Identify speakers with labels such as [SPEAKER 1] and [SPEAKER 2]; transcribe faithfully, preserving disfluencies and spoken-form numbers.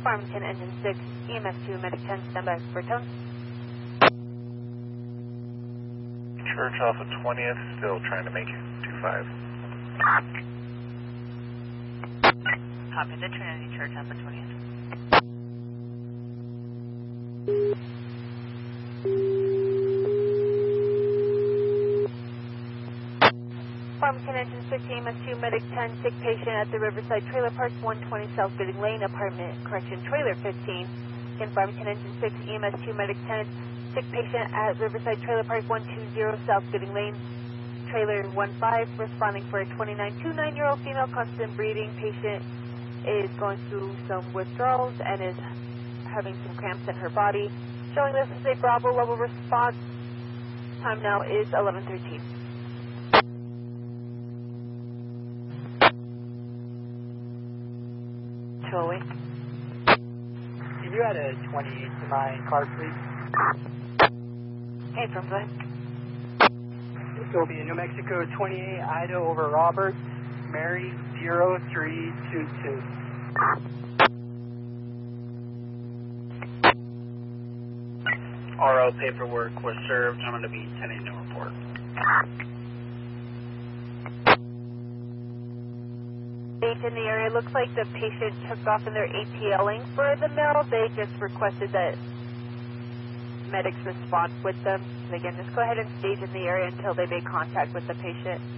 [SPEAKER 1] Farmington Engine six, E M S two, Medic ten, standby for tone.
[SPEAKER 2] Church off of twentieth, still trying to make it two five.
[SPEAKER 3] Copy the Trinity Church off of twentieth.
[SPEAKER 1] Farmington Engine six, E M S two, Medic ten, sick patient at the Riverside Trailer Park, one twenty South Gooding Lane, apartment, correction, trailer fifteen. In Farmington Engine six, E M S two, Medic ten, sick patient at Riverside Trailer Park, one twenty South Gooding Lane, trailer one five, responding for a twenty-nine, twenty-nine-year-old female, constant breathing. Patient is going through some withdrawals and is having some cramps in her body. Showing this is a Bravo level response. Time now is eleven thirteen.
[SPEAKER 3] Chloe.
[SPEAKER 4] Can you add a twenty-eight to my card, please?
[SPEAKER 3] Hey, from good.
[SPEAKER 4] This will be New Mexico twenty-eight, Idaho over Robert, Mary zero three two two.
[SPEAKER 5] R O paperwork was served. I'm going to be sending no report.
[SPEAKER 1] In the area, looks like the patient took off in their ATLing for the mail. They just requested that medics respond with them. And again, just go ahead and stage in the area until they make contact with the patient.